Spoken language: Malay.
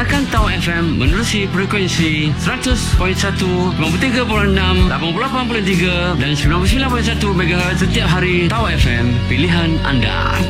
Dengarkan Tau FM menerusi frekuensi 100.1, 93.6, 88.3 dan 99.1 MHz setiap hari. Tau FM, pilihan anda.